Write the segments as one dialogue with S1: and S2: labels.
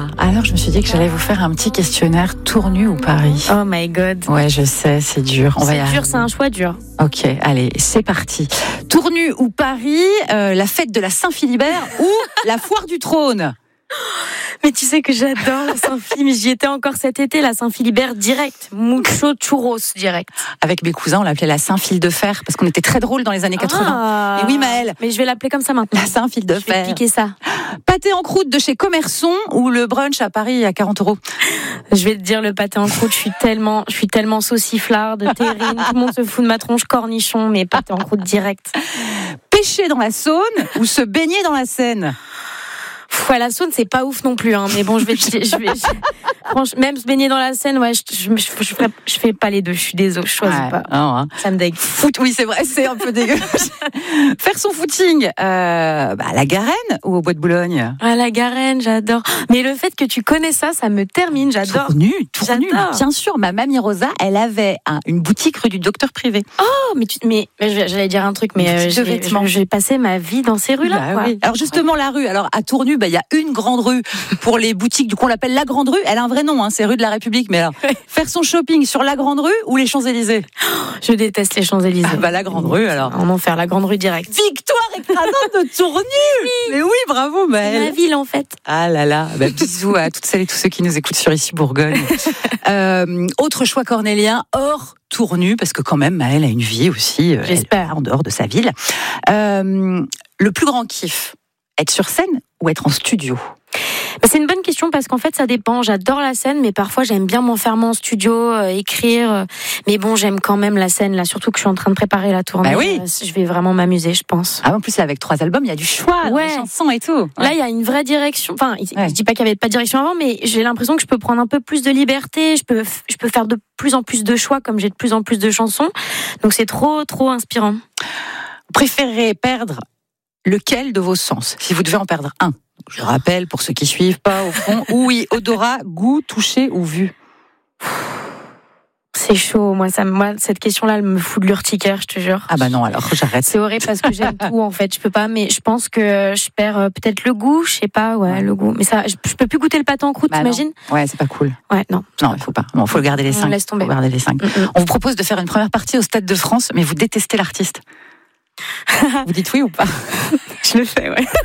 S1: Alors je me suis dit que j'allais vous faire un petit questionnaire Tournu ou Paris.
S2: Oh my god.
S1: Ouais, je sais, c'est dur.
S2: C'est dur, c'est un choix dur.
S1: Ok, allez, c'est parti. Tournu ou Paris, la fête de la Saint-Philibert ou la foire du trône?
S2: Mais tu sais que j'adore la Saint-Philibert. J'y étais encore cet été, la Saint-Philibert direct. Mucho churros direct.
S1: Avec mes cousins, on l'appelait la Saint-Fil de Fer parce qu'on était très drôles dans les années 80. Et oui, Maëlle.
S2: Mais je vais l'appeler comme ça maintenant.
S1: La Saint-Fil de Fer.
S2: Je vais piquer ça.
S1: Pâté en croûte de chez Commerçon ou le brunch à Paris à 40 €?
S2: Je vais te dire le pâté en croûte. Je suis tellement sauciflarde, terrine. Tout le monde se fout de ma tronche cornichon, mais pâté en croûte direct.
S1: Pêcher dans la Saône ou se baigner dans la Seine?
S2: À la Saône, c'est pas ouf non plus, hein. Mais bon, franchement, même se baigner dans la Seine, ouais, je fais pas les deux. Je suis désolée, je choisis pas.
S1: Non, hein.
S2: Ça me dégue.
S1: Oui, c'est vrai, c'est un peu dégueu. Faire son footing, à la Garenne ou au Bois de Boulogne?
S2: À la Garenne, j'adore. Mais le fait que tu connais ça me termine, j'adore.
S1: Tournu,
S2: J'adore.
S1: bien sûr. Ma mamie Rosa, elle avait une boutique rue du Docteur Privé.
S2: Oh, mais j'allais dire un truc, mais j'ai passé ma vie dans ces rues-là.
S1: Bah,
S2: quoi.
S1: oui. Alors justement, la rue. Alors à Tournu, il y a une grande rue pour les boutiques. Du coup, on l'appelle la Grande Rue. Elle a un vrai nom, hein, c'est rue de la République. Mais alors, faire son shopping sur la Grande Rue ou les Champs-Élysées?
S2: Je déteste les Champs-Élysées.
S1: La Grande Rue, alors.
S2: En enfer, la Grande Rue direct.
S1: Victoire écrasante de Tournu. Mais oui, bravo, Maëlle.
S2: C'est ma ville, en fait.
S1: Ah là là, bisous à toutes celles et tous ceux qui nous écoutent sur Ici Bourgogne. Autre choix cornélien, hors Tournu, parce que quand même, Maëlle a une vie aussi,
S2: j'espère,
S1: en dehors de sa ville. Le plus grand kiff, être sur scène ou être en studio?
S2: C'est une bonne question parce qu'en fait ça dépend. J'adore la scène, mais parfois j'aime bien m'enfermer en studio, écrire. Mais bon, j'aime quand même la scène là, surtout que je suis en train de préparer la tournée.
S1: Bah oui.
S2: Je vais vraiment m'amuser, je pense.
S1: En plus là, avec 3 albums, il y a du choix, des chansons et tout.
S2: Là, il y a une vraie direction. Enfin, je dis pas qu'il y avait pas de direction avant, mais j'ai l'impression que je peux prendre un peu plus de liberté. Je peux faire de plus en plus de choix, comme j'ai de plus en plus de chansons. Donc c'est trop inspirant.
S1: Vous préférez perdre lequel de vos sens, si vous devez en perdre un? Je le rappelle, pour ceux qui suivent pas, au fond, oui, odorat, goût, toucher ou vue?
S2: C'est chaud, moi, cette question-là, elle me fout de l'urticaire, je te jure.
S1: Ah bah non, alors j'arrête.
S2: C'est horrible parce que j'aime tout, en fait, je peux pas, mais je pense que je perds peut-être le goût, je sais pas, le goût. Mais ça, je peux plus goûter le pâté en croûte, t'imagines?
S1: Ouais, c'est pas cool.
S2: Ouais, non.
S1: Non, il faut pas. Bon, faut garder les 5.
S2: Laisse tomber.
S1: Faut garder les 5. On vous propose de faire une première partie au Stade de France, mais vous détestez l'artiste. Vous dites oui ou pas?
S2: Je le fais, ouais.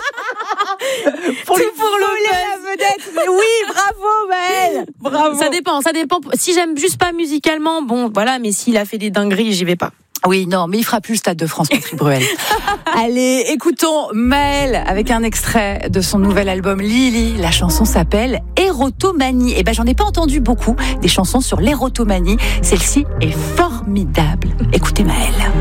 S1: Pour la vedette. Mais oui, bravo Maëlle. Bravo.
S2: Ça dépend. Si j'aime juste pas musicalement, bon, voilà, mais s'il a fait des dingueries, j'y vais pas.
S1: Oui, non, mais il fera plus le Stade de France, Patrick Bruel. Allez, écoutons Maëlle avec un extrait de son nouvel album Lily. La chanson s'appelle Érotomanie. Et j'en ai pas entendu beaucoup des chansons sur l'érotomanie. Celle-ci est formidable. Écoutez Maëlle.